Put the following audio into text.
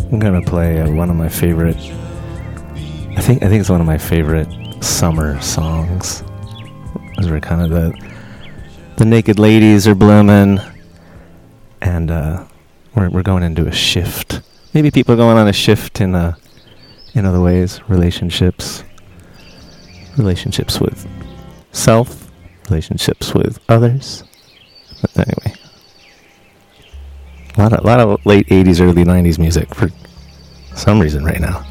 I'm gonna play one of my favorite. I think it's one of my favorite summer songs. Those were kind of the naked ladies are blooming, and we're going into a shift. Maybe people are going on a shift in other ways, relationships with self, relationships with others. But anyway, a lot of late 80s, early 90s music for some reason right now.